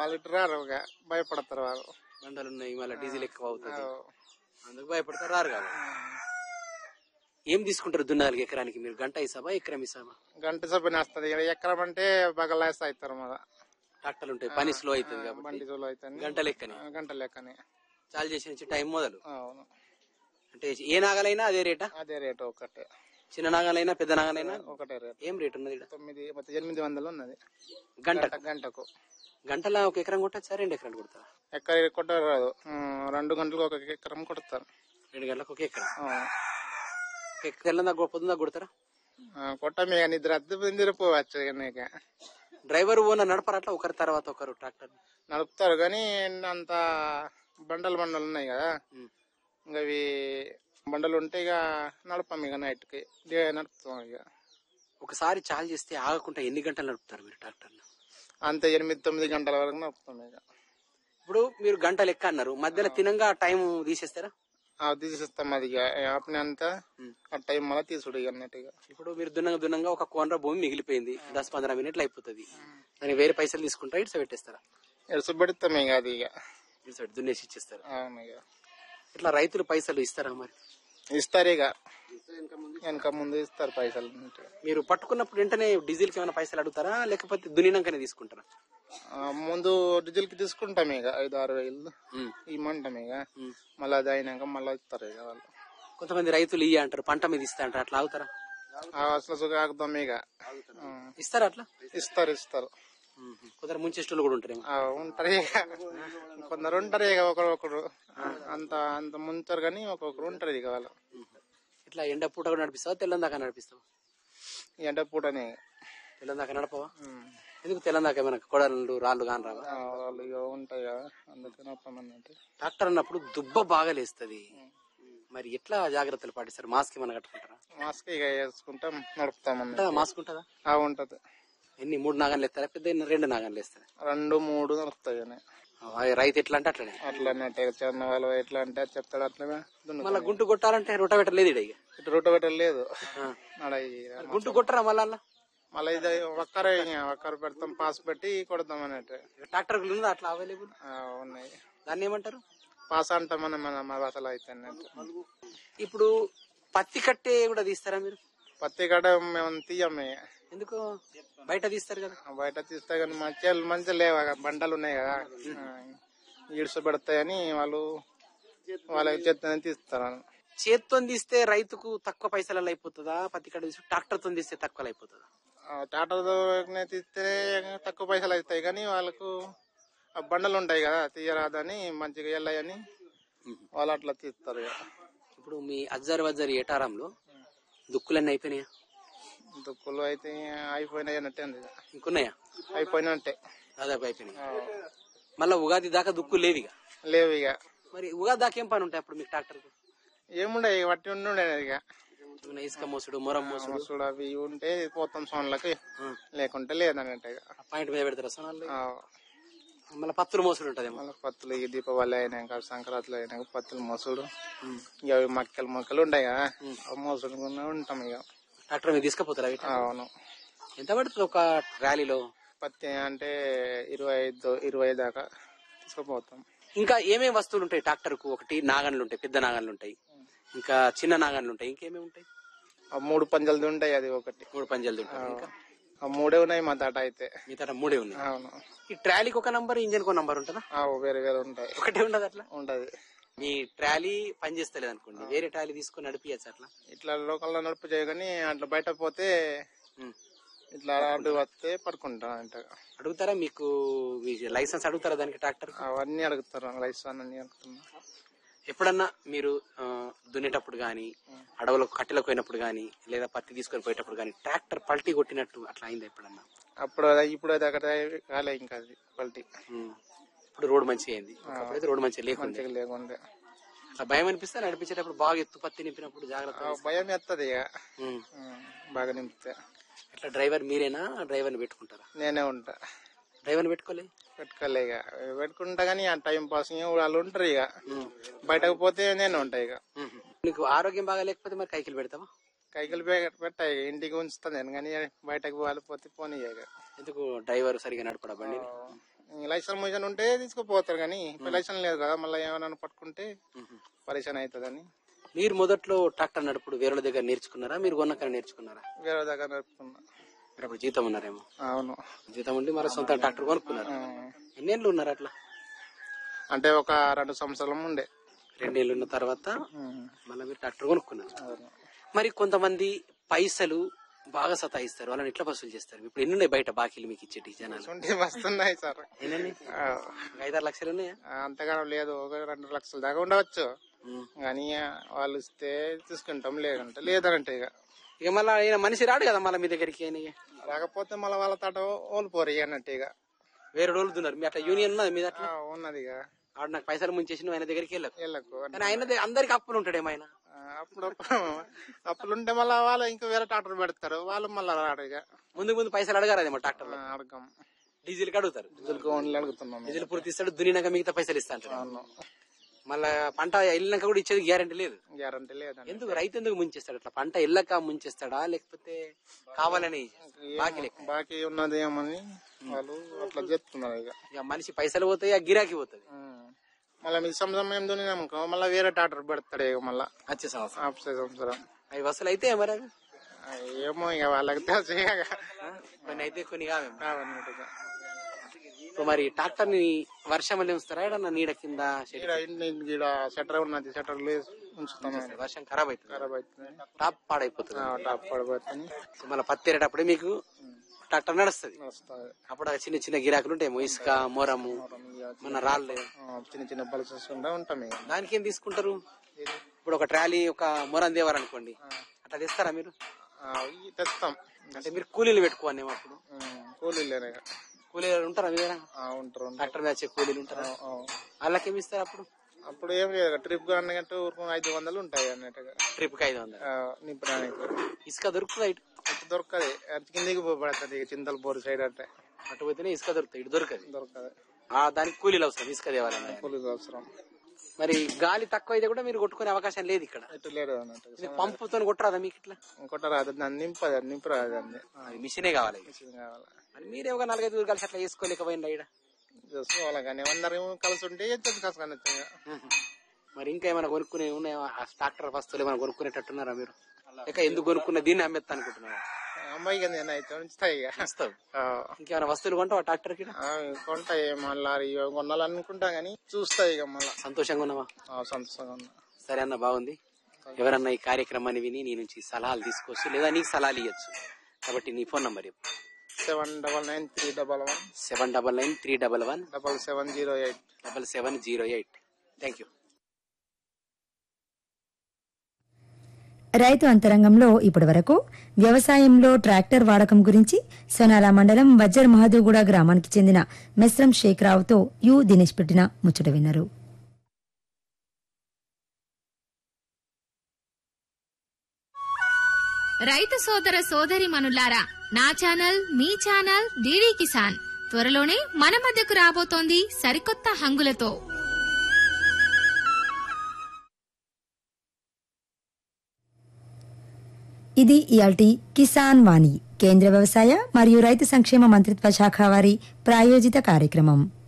వాళ్ళు ఇటు రారు, భయపడతారు వాళ్ళు. బండలు ఉన్నాయి, మళ్ళీ డీజిల్ ఎక్కువ అవుతుంది, అందుకు భయపడతారు, రారు కాబట్టి. ఏం తీసుకుంటారు దున్నాలికి ఎకరానికి మీరు? గంట ఇస్తావా, ఎకరం ఇస్తావా? గంట సభ్యుని వస్తుంది. ఎకరం అంటే బగలేస్తా అవుతారు. మన ట్రాక్టర్లు ఉంటాయి, పని స్లో అవుతుంది కాబట్టి బండి స్లో అవుతుంది. గంట లెక్కనే చాలు చేసి నుంచి టైం మొదలు. అవును. అంటే ఏ నాగలైనా అదే రేటా? అదే రేటు ఒకటే. చిన్న నాగలైనా పెద్ద నాగలైనా ఒకటే రేటు. ఏం రేట్ ఉన్నది? 800 ఉన్నది గంటకు. గంటల ఒక ఎకరం కొట్టచ్చా, 2 ఎకరాలు కొడతారా? ఎకరం కొట్టారు రాదు, 2 గంటలకు ఒక ఎకరం కొడతారు. 2 గంటలకు ఒక ఎకరం. తెల్లందా పొద్దుందా కొడతారా? కొట్టమే నిద్ర నిద్రపోవచ్చు. డ్రైవర్ ఓనర్ నడపరు అట్లా ఒకరి తర్వాత ఒకరు ట్రాక్టర్ నడుపుతారు, కానీ అంత బండలు ఉన్నాయి కదా, ఇంకా అవి బండలు ఉంటే ఇక నడపం. ఇక నైట్ కి నడుపుతాం. ఇక ఒకసారి చాలు చేస్తే ఆగకుండా ఎన్ని గంటలు నడుపుతారు మీరు ట్రాక్టర్? అంత 8-9 గంటల వరకు నడుపుతాం. ఇక ఇప్పుడు మీరు గంట లెక్క అన్నారు, మధ్యలో తినంగా టైం తీసేస్తారా? తీసేస్తాం. అది ఆపిన అంతా ఆ టైం మళ్ళీ తీసుడు అన్నట్టుగా. ఇప్పుడు మీరు దున్నంగా ఒక కోనర భూమి మిగిలిపోయింది, 10-15 మినిట్లు అయిపోతుంది, దానికి వేరే పైసలు తీసుకుంటారా, ఇటు పెట్టేస్తారా? ఎడుసు పెడతాం. ఇక అది ఇటు దున్నేసి ఇచ్చేస్తారు. అవును. ఇక ఇట్లా రైతులు పైసలు ఇస్తారా మరి? ఇస్తారు. ఇక వెనక ముందు ఇస్తారు పైసలు. మీరు పట్టుకున్నప్పుడు వెంటనే డీజిల్ కి ఏమైనా పైసలు అడుగుతారా, లేకపోతే దున్నినాకనే తీసుకుంటారా? ముందు డీజిల్ కి తీసుకుంటాం. ఇక 5-6 వేలు ఇమ్మంటాం. ఇక మళ్ళీ అది అయినాక మళ్ళీ ఇస్తారు. ఇక వాళ్ళు కొంతమంది రైతులు ఇయ్య అంటారు, పంట మీద ఇస్తా అంటారు, అట్లా అవుతారా? అసలు ఆగుతాం. ఇక ఇస్తారా? అట్లా ఇస్తారు. కొందరు ముంచేస్టోళ్ళు కూడా ఉంటారు. ఉంటారు. ఇక కొందరు ఉంటారు. ఇక ఒకరు అంత ముంచారు, కానీ ఒక్కొక్కరు ఉంటారు. ఇక వాళ్ళు ఇట్లా ఎండ పూట కూడా నడిపిస్తావా, తెల్లందాకా నడిపిస్తావా? ఎండ పూటనే. తెల్లందాకా నడపవా? ఎందుకు తెల్లందాకా? ఏమైనా కొడలు రాళ్ళు కాని రావా? ఉంటాయి కదా, అందుకే నడపమన్నట్టు. ట్రాక్టర్ అన్నప్పుడు దుబ్బ బాగా లేస్తుంది, మరి ఎట్లా జాగ్రత్తలు పాటిస్తారు? మాస్క్ ఏమైనా కట్టుకుంటారా? మాస్క్ ఇక వేసుకుంటాం, నడుపుతామన్నా. మాస్క్ ఉంటుందా? ఉంటది. ఎన్ని 3 నాగన్లు వేస్తారా, పెద్ద 2 నాగన్లు వేస్తారా? 2-3 నడుపుతాయి. రైతు ఎట్లా అంటే అట్లనే చిన్న వాళ్ళు ఎట్లా అంటే చెప్తాడు అట్లనే. మళ్ళీ గుంటు కొట్టాలంటే రోటావేటర్ లేదు, ఇక రోటావేటర్ లేదు. గుంటు కొట్టరా మళ్ళీ ఇది ఒక్కరు పెడతాం, పాస్ పెట్టి కొడతాం అన్నట్టు. ట్రాక్టర్ ఉందా అట్లా అవైలబుల్? ఉన్నాయి. దాన్ని ఏమంటారు? పాస్ అంటాం మన భాషలో అయితే. ఇప్పుడు పత్తి కట్టే కూడా తీస్తారా మీరు? పత్తి కట్ట మేము తీయమే. ఎందుకు? బయట తీస్తారు కదా. బయట తీస్తా కానీ మంచిగా లేవు, బండలు ఉన్నాయి కదా, ఈడ్చ పెడతాయని వాళ్ళ చేత్తోనే తీస్తారు. చేత్తో తీస్తే రైతుకు తక్కువ పైసలలో అయిపోతుందా, పత్తి కట్ట తీసి ట్రాక్టర్ తో తీస్తే తక్కువ అయిపోతుందా? ట్రాక్టర్ తో తీస్తే తక్కువ పైసలు అవుతాయి, కానీ వాళ్ళకు బండలు ఉంటాయి కదా, తీయరాదని మంచిగా వెళ్ళాయని వాళ్ళు అట్లా తీస్తారు. ఇప్పుడు మీ అజ్జరి ఏటారంలో దుక్కులన్నీ అయిపోయినాయా? దుక్కులు అయితే అయిపోయినాయి అన్నట్టే. ఇంకున్నాయా? అయిపోయినట్టే, దాదాపు అయిపోయినాయి. మళ్ళా ఉగాది దాకా దుక్కు లేవు ఇక. మరి ఉగాది దాకా ఏం పని ఉంటాయి అప్పుడు మీకు ట్రాక్టర్? ఏముండే వట్టి ఉండే. ఇక ఇసుక మోసుడు, మొరం మోసుడు అవి ఉంటే పోతాం సోన్లకి, లేకుంటే లేదన్నట్టు. పాయింట్ మీద పెడతారా సోనాలు? మళ్ళీ పత్తులు మోసుడు ఉంటది. మళ్ళీ పత్తులు ఈ దీపావళి అయినాక, సంక్రాంతిలో అయినాక పత్తులు మోసుడు. ఇక అవి మొక్కలు ఉంటాయి కదా, మోసుడు ఉంటాం. ఇక ట్రాక్టర్ మీద తీసుకుపోతారా? అవును. ఎంత పడుతుంది ఒక ర్యాలీలో? పత్తి అంటే 25 దాకా తీసుకుపోతాం. ఇంకా ఏమేమి వస్తువులు ఉంటాయి ట్రాక్టర్ కు? ఒకటి నాగన్లు ఉంటాయి, పెద్ద నాగన్లు ఉంటాయి, ఇంకా చిన్న నాగన్లు ఉంటాయి, ఇంకేమేమి ఉంటాయి? 3 పంజలది ఉంటాయి. అది ఒకటి 3 పంజలది ఉంటాయి. ఇంకా 3 ఉన్నాయి మా తాట అయితే. మీ తాట 3 ఉన్నాయి. అవును. ఈ ట్రాలీకి ఒక నంబర్, ఇంజన్ కు నంబర్ ఉంటుందా? వేరే ఉంటాయి. ఒకటే ఉండదు అట్లా? ఉంటది. మీ ట్రాలీ పని చేస్తలేదు అనుకోండి, వేరే ట్రాలీ తీసుకుని నడిపియచ్చు అట్లా? ఇట్లా లోకల్లో నడుపు చేయ, కానీ అట్లా బయట పోతే ఇట్లా అడ్డు వస్తే పడుకుంటా అంట. అడుగుతారా మీకు? లైసెన్స్ అడుగుతారా దానికి? ట్రాక్టర్ అవన్నీ అడుగుతారు, లైసెన్స్ అన్ని అడుగుతున్నా. ఎప్పుడన్నా మీరు దున్నేటప్పుడు గానీ, అడవులకు కట్టెలకు పోయినప్పుడు గానీ, లేదా పత్తి తీసుకొని పోయేటప్పుడు గానీ ట్రాక్టర్ పల్టీ కొట్టినట్టు అట్లా అయిందా ఎప్పుడన్నా? ఇప్పుడు అది అక్కడ కాలే, ఇంకా అది పల్టీ. ఇప్పుడు రోడ్ మంచిగా అయింది, రోడ్ మంచిగా లేకుండే. అట్లా భయం అనిపిస్తే నడిపించేటప్పుడు బాగా ఎత్తు పత్తి నింపినప్పుడు జాగ్రత్త? భయం ఎత్తది బాగా నింపితే. అట్లా డ్రైవర్ మీరేనా? డ్రైవర్ ని పెట్టుకుంటారా? నేనే ఉంటా. డ్రైవర్ పెట్టుకోలే ఇక పెట్టుకుంటా, కానీ ఆ టైం పాస్ వాళ్ళు ఉంటారు. ఇక బయటకు పోతే నేను ఉంటా. ఇక నీకు ఆరోగ్యం బాగా లేకపోతే మరి కైకిలు పెడతావా? కైకిలు పెట్టాయి, ఇంటికి ఉంచుతాను నేను, కానీ బయటకు పోతే పోనీ. ఎందుకు? డ్రైవర్ సరిగా నడపడా బండి? లైసెన్స్ మిషన్ ఉంటే తీసుకుపోతారు కానీ ఇప్పుడు లైసెన్స్ లేదు కదా, మళ్ళీ ఏమైనా పట్టుకుంటే పరిశాన్ అవుతుందని. మీరు మొదట్లో ట్రాక్టర్ నడుపుడు వేరే దగ్గర నేర్చుకున్నారా, మీరు కొన్నక్కడ నేర్చుకున్నారా? వేరే దగ్గర నడుపుతున్నా. మీరు అప్పుడు జీతం ఉన్నారేమో? అవును, జీతం ఉండి మరి సొంత ట్రాక్టర్ కొనుక్కున్నారు. ఎన్నేళ్ళు ఉన్నారు అట్లా? అంటే ఒక 2 సంవత్సరాలు ఉండే. 2 ఏళ్ళు ఉన్న తర్వాత మళ్ళీ మీరు ట్రాక్టర్ కొనుక్కున్నారు. మరి కొంతమంది పైసలు బాగా సతాయిస్తారు, వాళ్ళని ఎట్లా వసూలు చేస్తారు? ఇప్పుడు ఎన్ని ఉన్నాయి బయట బాకీలు మీకు ఇచ్చేటి జనాలు? వస్తున్నాయి సార్. ఎన్ని? 5-6 లక్షలు ఉన్నాయా? అంతగానో లేదు, ఒక 2 లక్షల దాకా ఉండవచ్చు. కానీ వాళ్ళు ఇస్తే తీసుకుంటాం, లేదంటే లేదనంటే ఇక మళ్ళీ మనిషి రాడు కదా మళ్ళీ మీ దగ్గరికి. రాకపోతే మళ్ళీ వాళ్ళ తాట ఓడిపోరు అన్నట్టు. ఇక వేరే రోజులు తున్నారు మీ అట్లా యూనియన్ ఉన్నది మీద? అట్లా ఉన్నది. ఇక ఆడు నాకు పైసలు ముంచేసి నువ్వు ఆయన దగ్గరికి వెళ్ళకు. కానీ ఆయన అందరికి అప్పులు ఉంటాడు ఏమైనా? అప్పులుంటే మళ్ళీ వాళ్ళు ఇంకా వేరే ట్రాక్టర్ పెడతారు, వాళ్ళు మళ్ళీ రాడు. ఇక ముందు పైసలు అడగారు అదేమో ట్రాక్టర్ అడగం, డీజిల్ కి అడుగుతారు. ఓన్లీ అడుగుతున్నాం. డీజిల్ పూర్తి ఇస్తాడు, దున్నినాక మిగతా పైసలు ఇస్తా అంటారు. మళ్ళా పంట వెళ్ళినాక కూడా ఇచ్చేది గ్యారంటీ లేదు. ఎందుకు రైతు ఎందుకు ముంచేస్తాడు అట్లా? పంట వెళ్ళక ముంచేస్తాడా లేకపోతే కావాలని బాకీ ఉన్నది ఏమని వాళ్ళు అట్లా చెప్తున్నారు. ఇక మనిషి పైసలు పోతాయి, ఆ గిరాకీ పోతుంది. మళ్ళీ మీ సంవత్సరం దున్నినామనుకో మళ్ళీ వేరే ట్రాక్టర్ పెడతాడు. ఇక మళ్ళీ వచ్చే సంవత్సరం అవి వసూలు అయితే మరి ఏమో ఇక వాళ్ళకి తెలుసు. కొన్ని అయితే కొన్ని కావేమో. ఇప్పుడు మరి ట్రాక్టర్ ని వర్షం వల్ల ఉంచుతారా ఏడన్నా నీడ కింద? షట్టర్ ఉన్నది, షట్టర్ ఉంచుతాం. వర్షం ఖరాబ్ అవుతుంది, టాప్ పాడైపోతుంది. టాప్ పాడైపోతుంది. మళ్ళీ పత్తి ఏరేటప్పుడే మీకు ట్రాక్టర్ నడుస్తుంది. అప్పుడు చిన్న చిన్న గిరాకులు ఉంటాయి, ఇసుక మొరము మన రాళ్ళు చిన్న బల్సెస్ ఉంటాం. దానికి ఏం తీసుకుంటారు? ఇప్పుడు ఒక ట్రాలీ ఒక మొరం దేవాలనుకోండి, అట్లా తెస్తారా మీరు? తెస్తాం. అంటే మీరు కూలీలు పెట్టుకోవాలి. అప్పుడు కూలీలు ఉంటారా మీరు? ఉంటారు. ట్రాక్టర్ మీద కూలీలు ఉంటారా? వాళ్ళకి ఏమి ఇస్తారు అప్పుడు? అప్పుడు ఏం లేదు, ట్రిప్ అన్నట్టు 500 ఉంటాయి అన్నట్టుగా. ట్రిప్ కి 500 నింపడానికి. ఇసుక దొరుకుతుంది ఇటు దొరకదు, కిందికి పోబడుతుంది. చింతల బోరు సైడ్ అంటే అటు పోతేనే ఇసుక దొరుకుతుంది, ఇటు దొరకదు. దానికి కూలీలు అవసరం, ఇసుక తేవాలన్నా కూలీలు అవసరం. మరి గాలి తక్కువ అయితే కూడా మీరు కొట్టుకునే అవకాశం లేదు ఇక్కడ? లేదు అన్నట్టు. పంపుతో కొట్టరాదా మీకు ఇట్లా? కొట్టరాదు, నింపరాదు. మిషనే కావాలి. మరి మీరే ఒక 4-5 కలిసి అట్లా చేసుకోలేకపోయింది ఇక్కడ చేసుకోవాలి. కానీ అందరూ కలిసి ఉంటే మరి ఇంకా ఏమైనా కొనుక్కునే ఉన్నాయా? ట్రాక్టర్ వస్తువులు ఏమైనా కొనుక్కునేటట్టున్నారా మీరు? ఇక ఎందుకు కొనుక్కున్న దీన్ని అమ్మేస్తా అనుకుంటున్నారా? అమ్మాయి ఇంకేమైనా వస్తువులు కొంటావా ట్రాక్టర్ కి? కొంటాయి, మళ్ళీ కొనాలనుకుంటా గానీ చూస్తాయి. ఇక మళ్ళీ సంతోషంగా ఉన్నావా? సంతోషంగా ఉన్నా. సరే అన్న, బాగుంది. ఎవరన్నా ఈ కార్యక్రమాన్ని విని నీ నుంచి సలహాలు తీసుకోవచ్చు, లేదా నీకు సలహాలు ఇవ్వచ్చు. కాబట్టి నీ ఫోన్ నంబర్ 799-311 799-311 7708 7708. Thank you. రైతు అంతరంగంలో ఇప్పటి వరకు వ్యవసాయంలో ట్రాక్టర్ వాడకం గురించి సోనాల మండలం వజ్జర్ మహదూగూడ గ్రామానికి చెందిన మెస్రం షేక్ రావుతో దినేష్ పెట్టిన ముచ్చట విన్నారు. రైతు సోదర సోదరి మనులారా, నా ఛానల్ మీ ఛానల్ డిడి కిసాన్ త్వరలోనే మన మధ్యకు రాబోతోంది సరికొత్త హంగులతో. ఇది ఇయాల్టి కిసాన్ వాణి కేంద్ర వ్యవసాయ మరియు రైతు సంక్షేమ మంత్రిత్వ శాఖ వారి ప్రాయోజిత కార్యక్రమం.